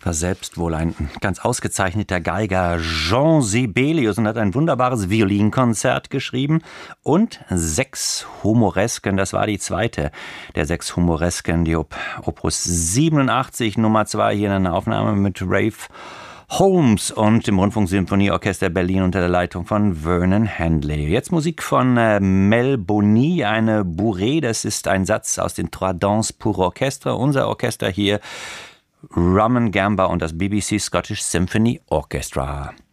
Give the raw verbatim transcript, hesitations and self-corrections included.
war selbst wohl ein ganz ausgezeichneter Geiger, Jean Sibelius, und hat ein wunderbares Violinkonzert geschrieben. Und sechs Humoresken, das war die zweite der sechs Humoresken, die Op- Opus siebenundachtzig, Nummer zwei, hier in einer Aufnahme mit Rafe Holmes und dem Rundfunksymphonieorchester Berlin unter der Leitung von Vernon Handley. Jetzt Musik von äh, Mel Boni, eine Bourrée, das ist ein Satz aus den Trois Danses pour Orchestre, unser Orchester hier, Rumman Gamba und das B B C Scottish Symphony Orchestra.